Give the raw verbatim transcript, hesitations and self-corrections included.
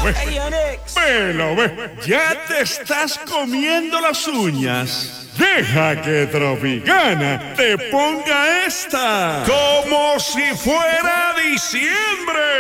ve. Hey, Onyx. Velo, ve. Ya te estás comiendo las uñas. Deja que Tropicana te ponga esta como si fuera diciembre.